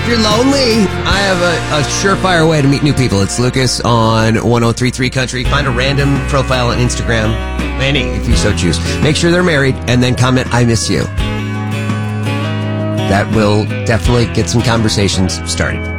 if you're lonely, I have a surefire way to meet new people. It's Lucas on 1033 Country. Find a random profile on Instagram, any, if you so choose. Make sure they're married, and then comment, I miss you. That will definitely get some conversations started.